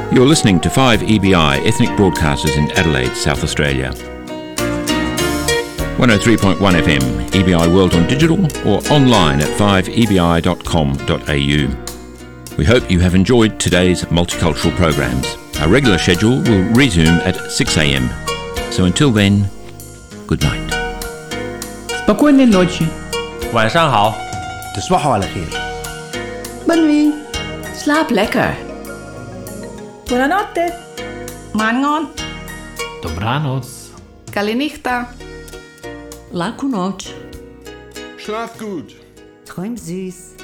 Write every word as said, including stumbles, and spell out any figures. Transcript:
You're listening to five E B I ethnic broadcasters in Adelaide, South Australia. one oh three point one F M, E B I World on Digital, or online at five e b i dot com dot a u. We hope you have enjoyed today's multicultural programs. Our regular schedule will resume at six a m. So until then, good night. Спокойной ночи. 晚上好 تصبحوا على خير. Bonne nuit. Slaap lekker. Buonanotte. Mangon. Dobranoc. Kalinichta. Laku noć. Schlaf gut. Träum süß.